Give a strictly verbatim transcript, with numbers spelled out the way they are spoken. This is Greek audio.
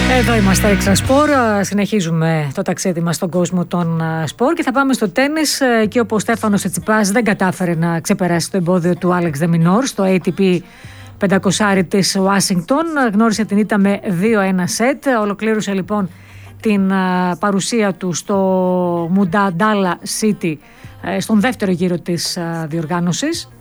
Εδώ είμαστε Έξτρα Σπορ, συνεχίζουμε το ταξίδι μας στον κόσμο των σπορ και θα πάμε στο τένις. Εκεί όπου ο Στέφανος Τσιτσιπάς δεν κατάφερε να ξεπεράσει το εμπόδιο του Άλεξ Δε Μινόρ στο έι τι πι πεντακόσια της Ουάσιγκτον, γνώρισε την ήττα με δύο ένα σετ, ολοκλήρωσε λοιπόν την παρουσία του στο Mudadala City στον δεύτερο γύρο της διοργάνωσης.